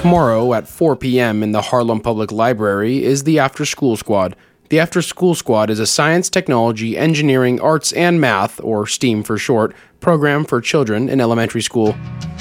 Tomorrow at 4 p.m. in the Harlem Public Library is the After School Squad. The After School Squad is a science, technology, engineering, arts, and math, or STEAM for short, program for children in elementary school.